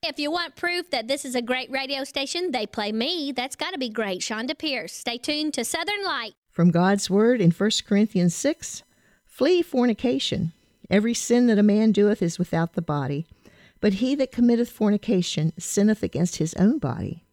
If you want proof that this is a great radio station, they play me. That's got to be great. Shonda Pierce. Stay tuned to Southern Light. From God's Word in 1 Corinthians 6, flee fornication. Every sin that a man doeth is without the body, but he that committeth fornication sinneth against his own body.